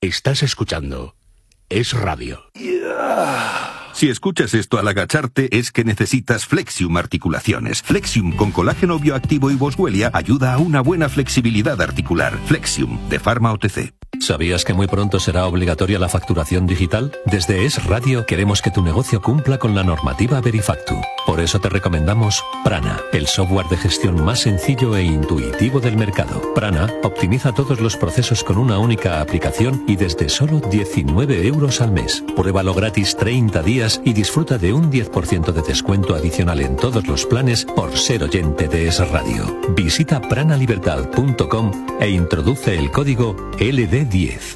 Estás escuchando Es Radio. Si escuchas esto al agacharte es que necesitas Flexium Articulaciones. Flexium con colágeno bioactivo y boswellia ayuda a una buena flexibilidad articular. Flexium, de Pharma OTC. ¿Sabías que muy pronto será obligatoria la facturación digital? Desde Es Radio queremos que tu negocio cumpla con la normativa Verifactu. Por eso te recomendamos Prana, el software de gestión más sencillo e intuitivo del mercado. Prana optimiza todos los procesos con una única aplicación y desde solo 19 euros al mes. Pruébalo gratis 30 días y disfruta de un 10% de descuento adicional en todos los planes por ser oyente de Es Radio. Visita pranalibertad.com e introduce el código LD10.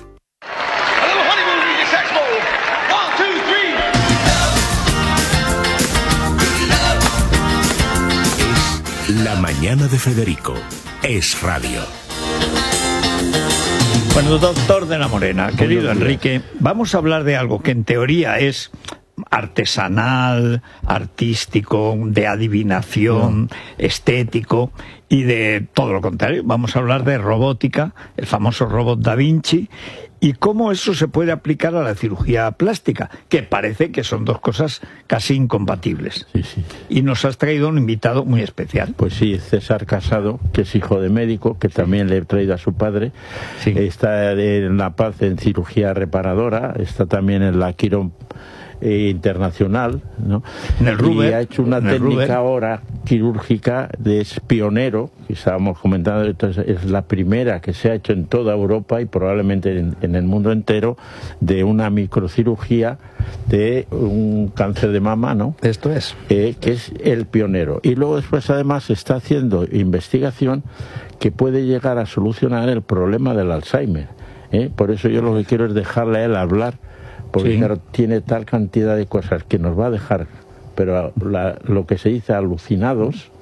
La mañana de Federico. Es Radio. Bueno, doctor de la Morena, querido Enrique, vamos a hablar de algo que en teoría es artesanal, artístico, de adivinación, estético y de todo lo contrario. Vamos a hablar de robótica, el famoso robot Da Vinci, y cómo eso se puede aplicar a la cirugía plástica, que parece que son dos cosas casi incompatibles. Sí, sí. Y nos has traído un invitado muy especial. Pues sí, César Casado, que es hijo de médico, que también le he traído a su padre. Sí. Está en La Paz en cirugía reparadora, está también en la Quirón internacional, ¿no? En el Ruber, y ha hecho una técnica ahora quirúrgica es pionero, que estábamos comentando, entonces es la primera que se ha hecho en toda Europa y probablemente en el mundo entero, de una microcirugía de un cáncer de mama, ¿no? Esto es. Que es el pionero. Y luego después además se está haciendo investigación que puede llegar a solucionar el problema del Alzheimer. Por eso yo lo que quiero es dejarle a él hablar, porque claro, tiene tal cantidad de cosas que nos va a dejar, pero lo que se dice alucinados,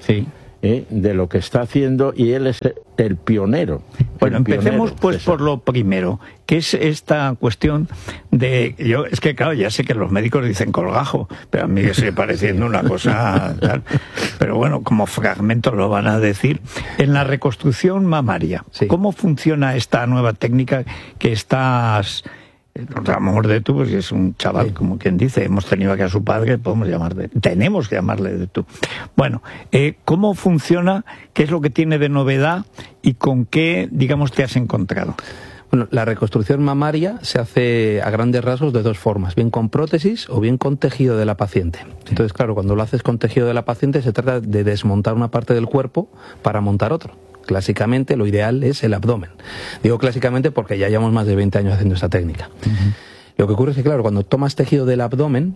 de lo que está haciendo, y él es el pionero. Bueno, empecemos pues por lo primero, que es esta cuestión de... Es que claro, ya sé que los médicos dicen colgajo, pero a mí me sigue pareciendo una cosa tal. Pero bueno, como fragmentos lo van a decir. En la reconstrucción mamaria, ¿cómo funciona esta nueva técnica que estás... Amor de tú, pues es un chaval, como quien dice, hemos tenido aquí a su padre, tenemos que llamarle de tú. Bueno, ¿cómo funciona? ¿Qué es lo que tiene de novedad? ¿Y con qué, digamos, te has encontrado? Bueno, la reconstrucción mamaria se hace a grandes rasgos de dos formas, bien con prótesis o bien con tejido de la paciente. Entonces, claro, cuando lo haces con tejido de la paciente se trata de desmontar una parte del cuerpo para montar otro. Clásicamente lo ideal es el abdomen. Digo clásicamente porque ya llevamos más de 20 años haciendo esta técnica. Lo que ocurre es que, claro, cuando tomas tejido del abdomen,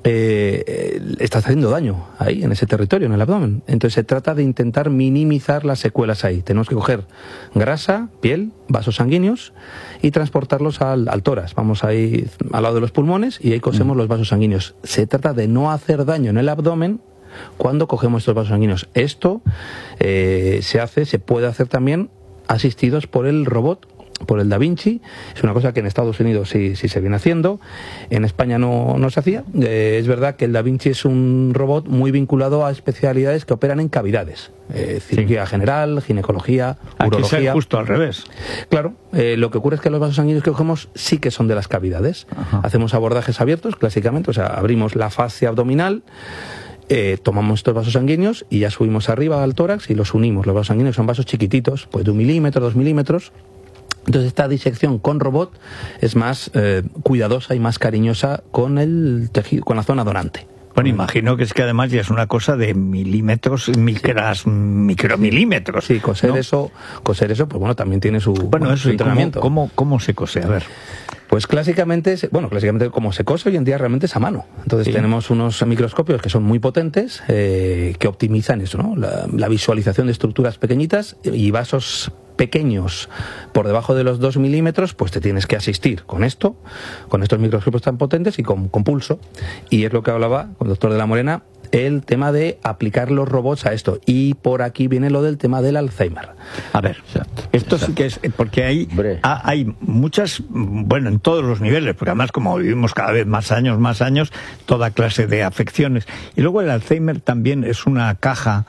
estás haciendo daño ahí, en ese territorio, en el abdomen. Entonces se trata de intentar minimizar las secuelas ahí. Tenemos que coger grasa, piel, vasos sanguíneos y transportarlos al tórax. Vamos ahí al lado de los pulmones y ahí cosemos los vasos sanguíneos. Se trata de no hacer daño en el abdomen cuando cogemos estos vasos sanguíneos. Esto se puede hacer también asistidos por el robot, por el Da Vinci. Es una cosa que en Estados Unidos sí se viene haciendo. En España no se hacía. Es verdad que el Da Vinci es un robot muy vinculado a especialidades que operan en cavidades. Cirugía general, ginecología, urología. Aquí es justo al revés. Claro, lo que ocurre es que los vasos sanguíneos que cogemos sí que son de las cavidades. Hacemos abordajes abiertos, clásicamente, o sea, abrimos la fascia abdominal, tomamos estos vasos sanguíneos y ya subimos arriba al tórax y los unimos. Los vasos sanguíneos son vasos chiquititos, pues de 1 milímetro, 2 milímetros. Entonces esta disección con robot es más cuidadosa y más cariñosa con el tejido, con la zona donante. Bueno, imagino que es que además ya es una cosa de milímetros, micromilímetros. Sí, coser eso, pues bueno, también tiene su entrenamiento. ¿Cómo se cose? A ver. Pues clásicamente como se cose hoy en día realmente es a mano. Entonces tenemos unos microscopios que son muy potentes, que optimizan eso, ¿no? La visualización de estructuras pequeñitas y vasos pequeños por debajo de los 2 milímetros, pues te tienes que asistir con estos microscopios tan potentes y con pulso. Y es lo que hablaba con el doctor de la Morena, el tema de aplicar los robots a esto. Y por aquí viene lo del tema del Alzheimer. A ver, esto sí que es, porque hay muchas, bueno, en todos los niveles, porque además como vivimos cada vez más años, toda clase de afecciones. Y luego el Alzheimer también es una caja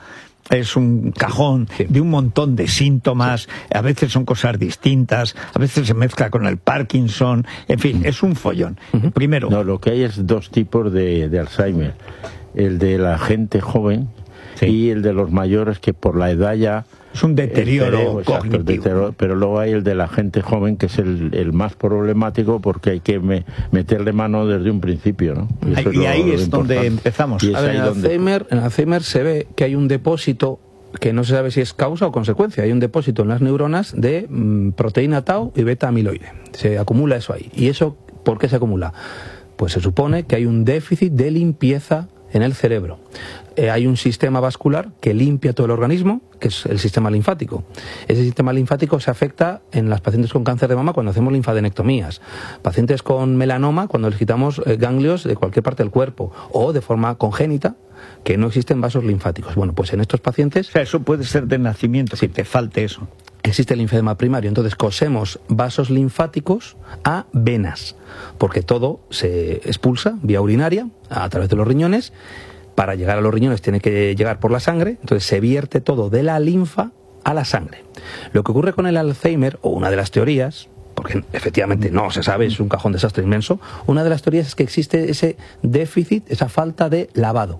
es un cajón de un montón de síntomas, a veces son cosas distintas, a veces se mezcla con el Parkinson, en fin, es un follón. Primero... No, lo que hay es dos tipos de Alzheimer, el de la gente joven y el de los mayores que por la edad ya... Es un deterioro cognitivo. Pero luego hay el de la gente joven, que es el más problemático porque hay que meterle mano desde un principio, ¿no? Y ahí es donde empezamos. A ver, en Alzheimer se ve que hay un depósito que no se sabe si es causa o consecuencia. Hay un depósito en las neuronas de proteína tau y beta amiloide. Se acumula eso ahí. ¿Y eso por qué se acumula? Pues se supone que hay un déficit de limpieza en el cerebro. Hay un sistema vascular que limpia todo el organismo, que es el sistema linfático. Ese sistema linfático se afecta en las pacientes con cáncer de mama cuando hacemos linfadenectomías, pacientes con melanoma cuando les quitamos ganglios de cualquier parte del cuerpo, o de forma congénita, que no existen vasos linfáticos. Bueno, pues en estos pacientes... O sea, eso puede ser de nacimiento, que te falte eso. Existe el linfedema primario, entonces cosemos vasos linfáticos a venas, porque todo se expulsa vía urinaria a través de los riñones. Para llegar a los riñones tiene que llegar por la sangre, entonces se vierte todo de la linfa a la sangre. Lo que ocurre con el Alzheimer, o una de las teorías, porque efectivamente no se sabe, es un cajón desastre inmenso, una de las teorías es que existe ese déficit, esa falta de lavado.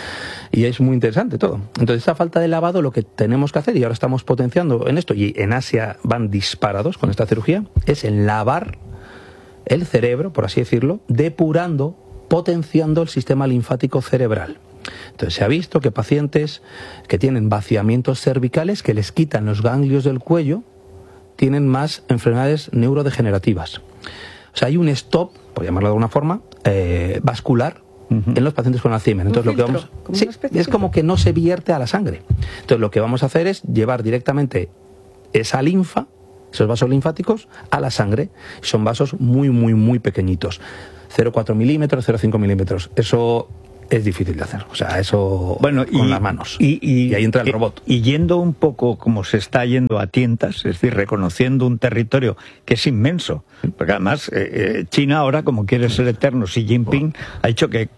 Y es muy interesante todo. Entonces, esa falta de lavado, lo que tenemos que hacer, y ahora estamos potenciando en esto, y en Asia van disparados con esta cirugía, es en lavar el cerebro, por así decirlo, depurando, potenciando el sistema linfático cerebral. Entonces se ha visto que pacientes que tienen vaciamientos cervicales, que les quitan los ganglios del cuello, tienen más enfermedades neurodegenerativas. O sea, hay un stop, por llamarlo de alguna forma, vascular en los pacientes con Alzheimer. Entonces, lo que vamos, es como que no se vierte a la sangre. Entonces, lo que vamos a hacer es llevar directamente esa linfa, esos vasos linfáticos, a la sangre. Son vasos muy, muy, muy pequeñitos. 0,4 milímetros, 0,5 milímetros. Eso es difícil de hacer. O sea, eso con las manos. Y ahí entra el robot. Y yendo un poco como se está yendo a tientas, es decir, reconociendo un territorio que es inmenso. Porque además, China ahora, como quiere ser eterno, Xi Jinping ha dicho que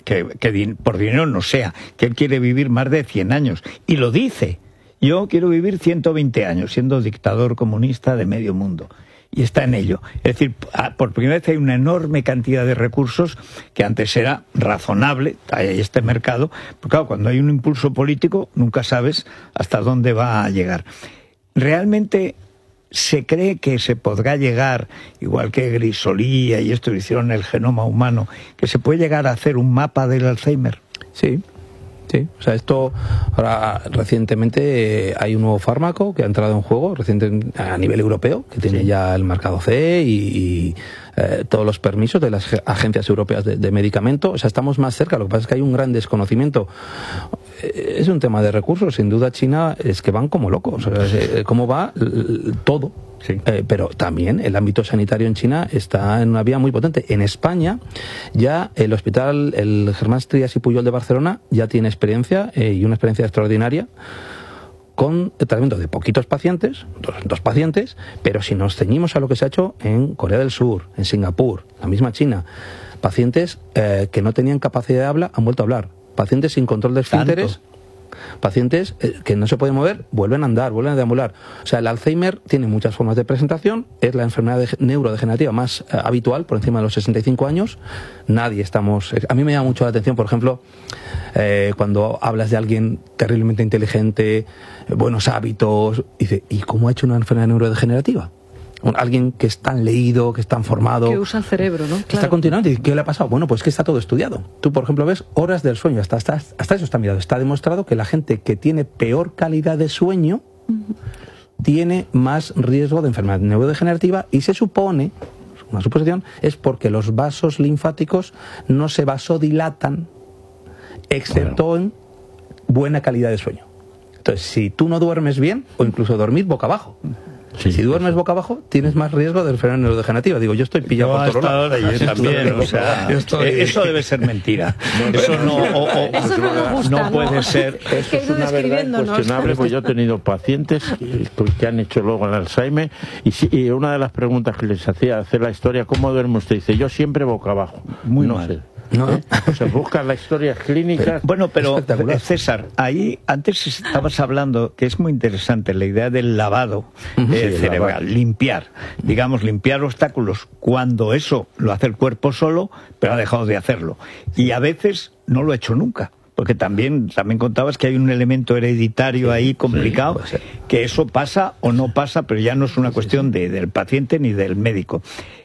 por dinero no sea, que él quiere vivir más de 100 años. Y lo dice. Yo quiero vivir 120 años, siendo dictador comunista de medio mundo. Y está en ello. Es decir, por primera vez hay una enorme cantidad de recursos que antes era razonable, hay este mercado, pero claro, cuando hay un impulso político nunca sabes hasta dónde va a llegar. Realmente se cree que se podrá llegar, igual que Grisolía y esto hicieron el genoma humano, que se puede llegar a hacer un mapa del Alzheimer. Sí. Sí, o sea, esto ahora recientemente hay un nuevo fármaco que ha entrado en juego a nivel europeo, que tiene ya el marcado CE y todos los permisos de las agencias europeas de medicamento. O sea, estamos más cerca, lo que pasa es que hay un gran desconocimiento. Es un tema de recursos, sin duda China es que van como locos, o sea, cómo va todo. Sí. Pero también el ámbito sanitario en China está en una vía muy potente. En España ya el hospital, el Germán Trías y Pujol de Barcelona, ya tiene experiencia y una experiencia extraordinaria con el tratamiento de poquitos pacientes, dos pacientes, pero si nos ceñimos a lo que se ha hecho en Corea del Sur, en Singapur, la misma China, pacientes que no tenían capacidad de habla han vuelto a hablar, pacientes sin control de esfínteres, pacientes que no se pueden mover, vuelven a andar, vuelven a deambular. O sea, el Alzheimer tiene muchas formas de presentación, es la enfermedad neurodegenerativa más habitual por encima de los 65 años. Nadie estamos... A mí me llama mucho la atención, por ejemplo, cuando hablas de alguien terriblemente inteligente, buenos hábitos, y dice, ¿y cómo ha hecho una enfermedad neurodegenerativa? Alguien que es tan leído, que es tan formado, que usa el cerebro, ¿no? Claro. Está continuando. ¿Y qué le ha pasado? Bueno, pues que está todo estudiado. Tú, por ejemplo, ves horas del sueño. Hasta eso está mirado. Está demostrado que la gente que tiene peor calidad de sueño tiene más riesgo de enfermedad neurodegenerativa, y se supone, una suposición, es porque los vasos linfáticos no se vasodilatan, excepto en buena calidad de sueño. Entonces, si tú no duermes bien, o incluso dormir boca abajo, si duermes boca abajo, tienes más riesgo de enfermedad neurodegenerativa. Digo, yo estoy pillado por todos lados. Yo también, o sea, eso debe ser mentira. Eso no gusta, no puede ser. Eso es una verdad incuestionable, pues yo he tenido pacientes que han hecho luego el Alzheimer, y una de las preguntas que les hacía hacer la historia, ¿cómo duerme usted? Dice, yo siempre boca abajo. Muy mal. No. Se buscan las historias clínicas. Bueno, pero César, ahí antes estabas hablando, que es muy interesante, la idea del lavado cerebral, limpiar obstáculos, cuando eso lo hace el cuerpo solo, pero ha dejado de hacerlo. Y a veces no lo ha hecho nunca. Porque también contabas que hay un elemento hereditario ahí complicado, que eso pasa o no pasa, pero ya no es una cuestión del paciente ni del médico.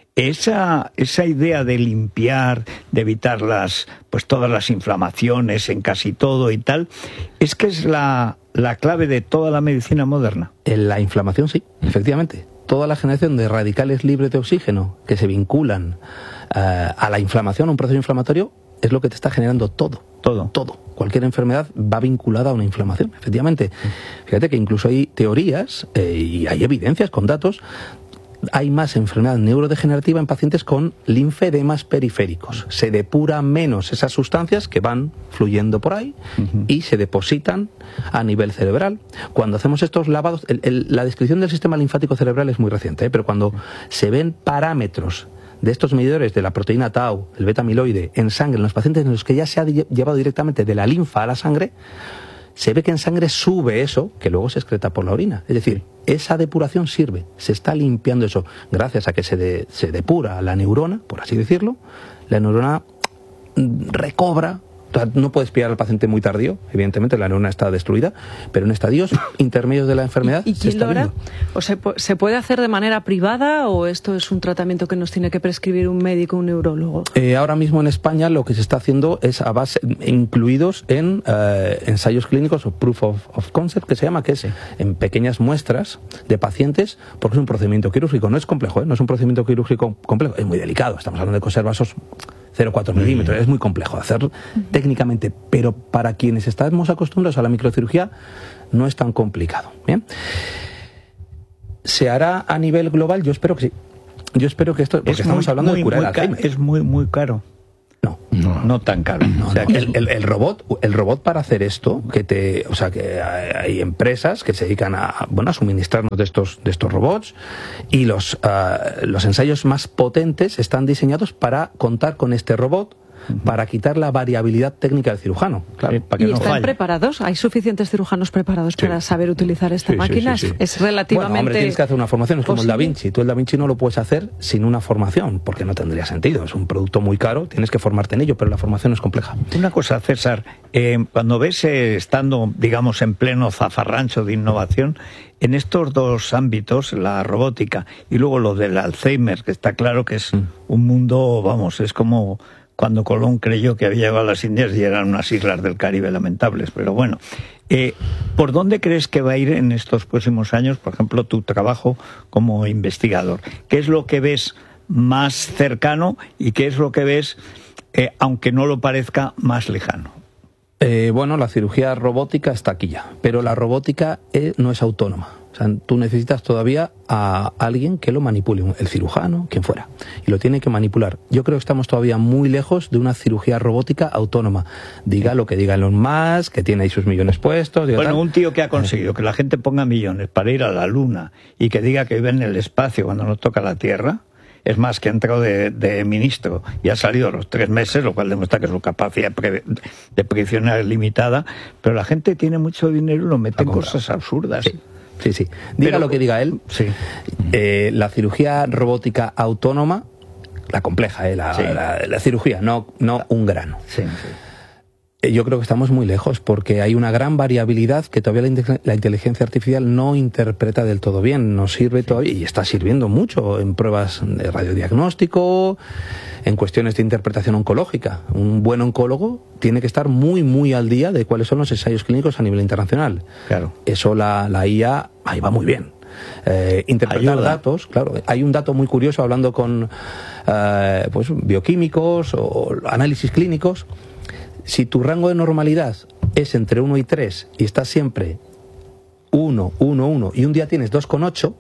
Esa idea de limpiar, de evitar todas las inflamaciones en casi todo y tal, es que es la clave de toda la medicina moderna. En la inflamación, sí, efectivamente. Toda la generación de radicales libres de oxígeno que se vinculan a la inflamación, a un proceso inflamatorio, es lo que te está generando todo. Cualquier enfermedad va vinculada a una inflamación, efectivamente. Fíjate que incluso hay teorías y hay evidencias con datos. Hay más enfermedad neurodegenerativa en pacientes con linfedemas periféricos. Se depuran menos esas sustancias que van fluyendo por ahí y se depositan a nivel cerebral. Cuando hacemos estos lavados, la descripción del sistema linfático cerebral es muy reciente, pero cuando se ven parámetros de estos medidores de la proteína tau, el beta amiloide, en sangre, en los pacientes en los que ya se ha llevado directamente de la linfa a la sangre, se ve que en sangre sube eso, que luego se excreta por la orina. Es decir, esa depuración sirve, se está limpiando eso. Gracias a que se depura la neurona, por así decirlo, la neurona recobra. No puedes pillar al paciente muy tardío, evidentemente la neurona está destruida, pero en estadios intermedios de la enfermedad ¿Y quién lo hará? ¿O se puede hacer de manera privada o esto es un tratamiento que nos tiene que prescribir un médico, un neurólogo? Ahora mismo en España lo que se está haciendo es a base, incluidos en ensayos clínicos o proof of concept, que se llama, que es en pequeñas muestras de pacientes, porque es un procedimiento quirúrgico, no es complejo, no es un procedimiento quirúrgico complejo, es muy delicado, estamos hablando de coser vasos 0,4 milímetros, es muy complejo hacer técnicamente, pero para quienes estamos acostumbrados a la microcirugía no es tan complicado. ¿Bien? ¿Se hará a nivel global? Yo espero que sí. Yo espero que esto, porque estamos hablando de curar Alzheimer. Es muy caro. No tan caro. O sea, que el robot para hacer esto, que hay empresas que se dedican a suministrarnos de estos robots, y los ensayos más potentes están diseñados para contar con este robot, para quitar la variabilidad técnica del cirujano. Claro, para que ¿Y están preparados? ¿Hay suficientes cirujanos preparados para saber utilizar esta máquina? Sí. Es relativamente... Bueno, hombre, tienes que hacer una formación, es como el Da Vinci. Tú el Da Vinci no lo puedes hacer sin una formación, porque no tendría sentido. Es un producto muy caro, tienes que formarte en ello, pero la formación es compleja. Una cosa, César, cuando ves estando, digamos, en pleno zafarrancho de innovación, en estos dos ámbitos, la robótica y luego lo del Alzheimer, que está claro que es un mundo, es como cuando Colón creyó que había llegado a las Indias y eran unas islas del Caribe lamentables. Pero bueno, ¿por dónde crees que va a ir en estos próximos años, por ejemplo, tu trabajo como investigador? ¿Qué es lo que ves más cercano y qué es lo que ves, aunque no lo parezca, más lejano? La cirugía robótica está aquí ya, pero la robótica no es autónoma. O sea, tú necesitas todavía a alguien que lo manipule, el cirujano, quien fuera, y lo tiene que manipular. Yo creo que estamos todavía muy lejos de una cirugía robótica autónoma. Diga lo que diga Elon Musk, que tiene ahí sus millones puestos. Un tío que ha conseguido que la gente ponga millones para ir a la Luna y que diga que vive en el espacio cuando nos toca la Tierra. Es más, que ha entrado de ministro y ha salido a los 3 meses, lo cual demuestra que su capacidad de predicción es limitada, pero la gente tiene mucho dinero y lo mete en cosas absurdas. Sí. Diga lo que diga él. Sí. La cirugía robótica autónoma, la compleja, la cirugía, no un grano. Sí. Yo creo que estamos muy lejos porque hay una gran variabilidad que todavía la inteligencia artificial no interpreta del todo bien. Nos sirve todavía y está sirviendo mucho en pruebas de radiodiagnóstico, en cuestiones de interpretación oncológica. Un buen oncólogo tiene que estar muy, muy al día de cuáles son los ensayos clínicos a nivel internacional. Claro. Eso la IA ahí va muy bien. Interpretar datos, claro. Hay un dato muy curioso hablando con bioquímicos o análisis clínicos. Si tu rango de normalidad es entre 1 y 3 y estás siempre 1, 1, 1 y un día tienes 2,8,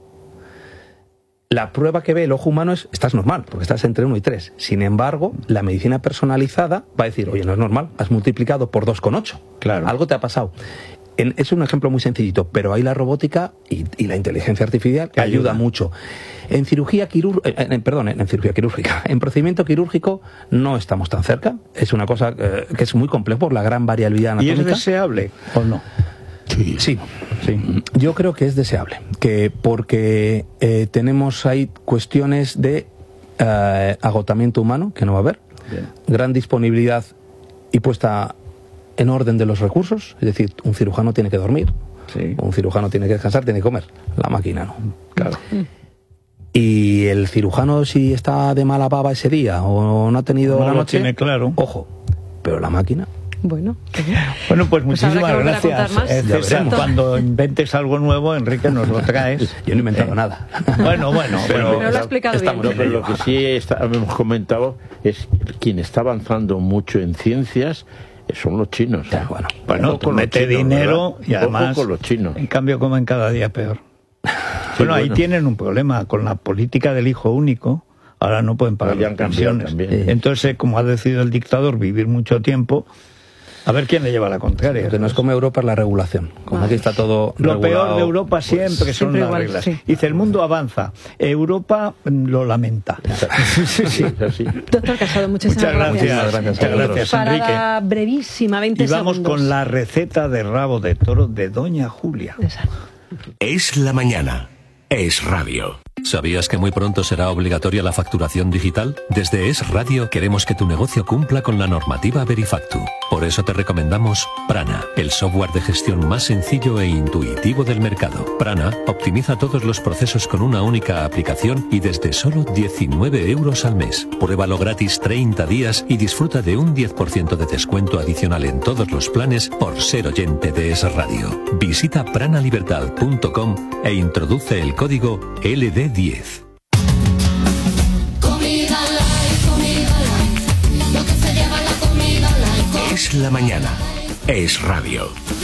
la prueba que ve el ojo humano es estás normal, porque estás entre 1 y 3. Sin embargo, la medicina personalizada va a decir, oye, no es normal, has multiplicado por 2,8. Claro. Algo te ha pasado. es un ejemplo muy sencillito, pero ahí la robótica y la inteligencia artificial que ayuda mucho. En cirugía quirúrgica, en procedimiento quirúrgico no estamos tan cerca. Es una cosa que es muy compleja por la gran variabilidad anatómica. ¿Y es deseable o no? Sí. Yo creo que es deseable, porque tenemos ahí cuestiones de agotamiento humano, que no va a haber, gran disponibilidad y puesta en orden de los recursos, es decir, un cirujano tiene que dormir, un cirujano tiene que descansar, tiene que comer, la máquina no. Claro. Y el cirujano, si está de mala baba ese día o no ha tenido la noche, tiene claro. Ojo, pero la máquina... Bueno, pues muchísimas gracias. César, cuando inventes algo nuevo, Enrique, nos lo traes. Yo no he inventado nada. Bueno, pero lo ha explicado bien. Pero lo que sí hemos comentado es quien está avanzando mucho en ciencias son los chinos. Bueno, tú mete dinero, ¿verdad? Y además, con los chinos. En cambio, comen cada día peor. Bueno, ahí tienen un problema con la política del hijo único. Ahora no pueden pagar las pensiones. Entonces, como ha decidido el dictador vivir mucho tiempo, a ver quién le lleva la contraria. Lo que nos come Europa es la regulación. Como aquí está todo lo regulado, peor de Europa siempre son las reglas. Sí. Dice, el mundo avanza, Europa lo lamenta. Sí. Doctor Casado, muchas gracias. Muchas gracias, Enrique. Para brevísima, 20 segundos. Y vamos con la receta de rabo de toro de Doña Julia. Exacto. Es la mañana. Es radio. ¿Sabías que muy pronto será obligatoria la facturación digital? Desde Es Radio queremos que tu negocio cumpla con la normativa Verifactu. Por eso te recomendamos Prana, el software de gestión más sencillo e intuitivo del mercado. Prana optimiza todos los procesos con una única aplicación y desde solo 19 € al mes. Pruébalo gratis 30 días y disfruta de un 10% de descuento adicional en todos los planes por ser oyente de Es Radio. Visita pranalibertad.com e introduce el código LD10. Es la mañana. Es radio.